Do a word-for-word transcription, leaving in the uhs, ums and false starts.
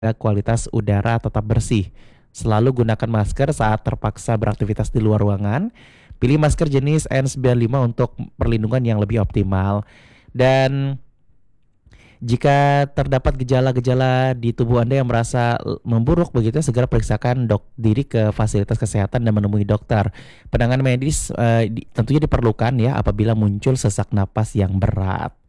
kualitas udara tetap bersih. Selalu gunakan masker saat terpaksa beraktivitas di luar ruangan. Pilih masker jenis N sembilan puluh lima untuk perlindungan yang lebih optimal. Dan jika terdapat gejala-gejala di tubuh Anda yang merasa eh, memburuk begitu, segera periksakan dok diri ke fasilitas kesehatan dan menemui dokter. Penanganan medis eh, di- tentunya diperlukan ya apabila muncul sesak napas yang berat.